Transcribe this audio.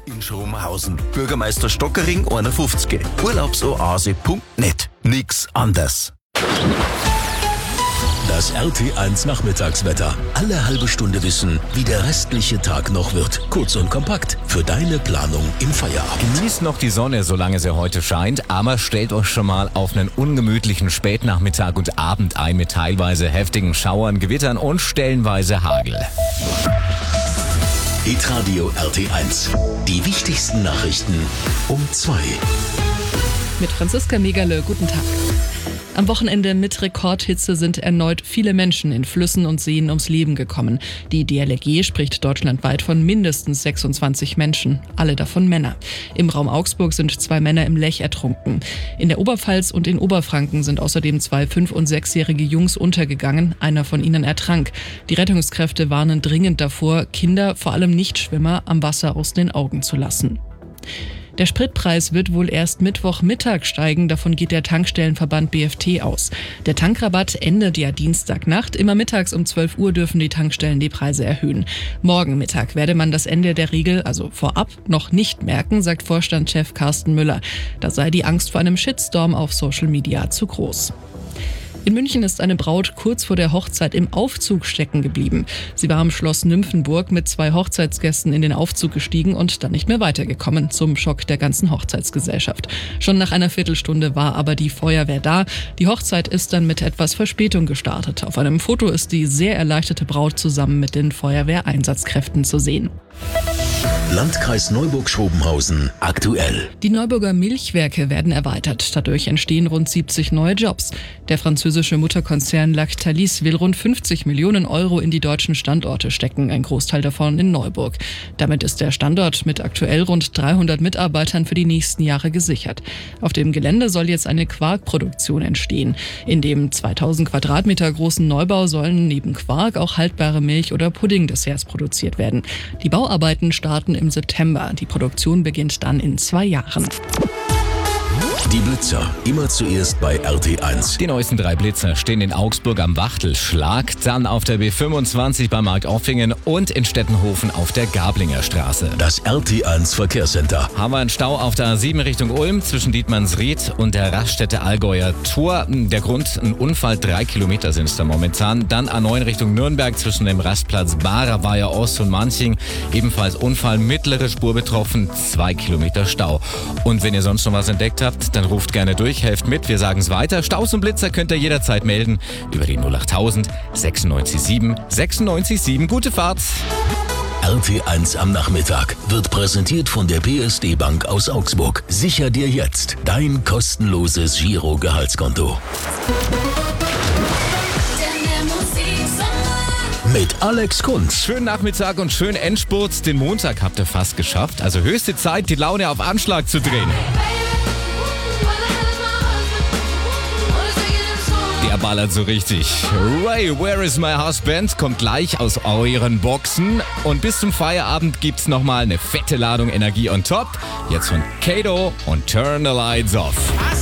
In Schrobenhausen. Bürgermeister Stockering 51. Urlaubsoase.net. Nix anders. Das RT1 Nachmittagswetter. Alle halbe Stunde wissen, wie der restliche Tag noch wird. Kurz und kompakt für deine Planung im Feierabend. Genießt noch die Sonne, solange sie heute scheint, aber stellt euch schon mal auf einen ungemütlichen Spätnachmittag und Abend ein mit teilweise heftigen Schauern, Gewittern und stellenweise Hagel. Hitradio RT1. Die wichtigsten Nachrichten um 2. Mit Franziska Megerle, guten Tag. Am Wochenende mit Rekordhitze sind erneut viele Menschen in Flüssen und Seen ums Leben gekommen. Die DLRG spricht deutschlandweit von mindestens 26 Menschen, alle davon Männer. Im Raum Augsburg sind 2 Männer im Lech ertrunken. In der Oberpfalz und in Oberfranken sind außerdem 2 5- und 6-jährige Jungs untergegangen, einer von ihnen ertrank. Die Rettungskräfte warnen dringend davor, Kinder, vor allem Nichtschwimmer, am Wasser aus den Augen zu lassen. Der Spritpreis wird wohl erst Mittwochmittag steigen, davon geht der Tankstellenverband BFT aus. Der Tankrabatt endet ja Dienstagnacht. Immer mittags um 12 Uhr dürfen die Tankstellen die Preise erhöhen. Morgen Mittag werde man das Ende der Regel, also vorab, noch nicht merken, sagt Vorstandschef Carsten Müller. Da sei die Angst vor einem Shitstorm auf Social Media zu groß. In München ist eine Braut kurz vor der Hochzeit im Aufzug stecken geblieben. Sie war am Schloss Nymphenburg mit 2 Hochzeitsgästen in den Aufzug gestiegen und dann nicht mehr weitergekommen, zum Schock der ganzen Hochzeitsgesellschaft. Schon nach einer Viertelstunde war aber die Feuerwehr da. Die Hochzeit ist dann mit etwas Verspätung gestartet. Auf einem Foto ist die sehr erleichterte Braut zusammen mit den Feuerwehreinsatzkräften zu sehen. Landkreis Neuburg-Schrobenhausen aktuell. Die Neuburger Milchwerke werden erweitert. Dadurch entstehen rund 70 neue Jobs. Der französische Mutterkonzern Lactalis will rund 50 Millionen Euro in die deutschen Standorte stecken, ein Großteil davon in Neuburg. Damit ist der Standort mit aktuell rund 300 Mitarbeitern für die nächsten Jahre gesichert. Auf dem Gelände soll jetzt eine Quarkproduktion entstehen. In dem 2000 Quadratmeter großen Neubau sollen neben Quark auch haltbare Milch- oder Puddingdesserts produziert werden. Die Bauarbeiten starten im September. Die Produktion beginnt dann in 2 Jahren. Die Blitzer, immer zuerst bei RT1. Die neuesten 3 Blitzer stehen in Augsburg am Wachtelschlag, dann auf der B25 bei Marktoffingen und in Stettenhofen auf der Gablinger Straße. Das RT1 Verkehrscenter. Haben wir einen Stau auf der A7 Richtung Ulm zwischen Dietmannsried und der Raststätte Allgäuer Tor. Der Grund, ein Unfall, 3 Kilometer sind es da momentan. Dann A9 Richtung Nürnberg zwischen dem Rastplatz Barer Ost und Manching. Ebenfalls Unfall, mittlere Spur betroffen, 2 Kilometer Stau. Und wenn ihr sonst noch was entdeckt habt, dann ruft gerne durch, helft mit, wir sagen es weiter. Staus und Blitzer könnt ihr jederzeit melden über die 08000 967 967. Gute Fahrt! RT1 am Nachmittag wird präsentiert von der PSD Bank aus Augsburg. Sicher dir jetzt dein kostenloses Giro-Gehaltskonto. Mit Alex Kunz. Schönen Nachmittag und schönen Endspurt. Den Montag habt ihr fast geschafft. Also höchste Zeit, die Laune auf Anschlag zu drehen. Der ballert so richtig. Ray, Where is my husband? Kommt gleich aus euren Boxen. Und bis zum Feierabend gibt's nochmal eine fette Ladung Energie on top. Jetzt von Kato und Turn the Lights Off.